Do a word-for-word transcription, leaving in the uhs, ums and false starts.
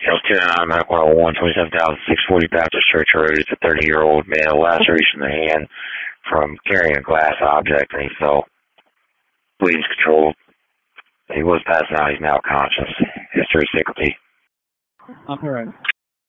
Dale ten nine, Mac one oh one, twenty-seven thousand six hundred forty Baptist Church Road. It's a thirty-year-old male, laceration in the hand from carrying a glass object, and he fell. Bleeding's controlled. He was passing out. He's now conscious. History sixty. All right.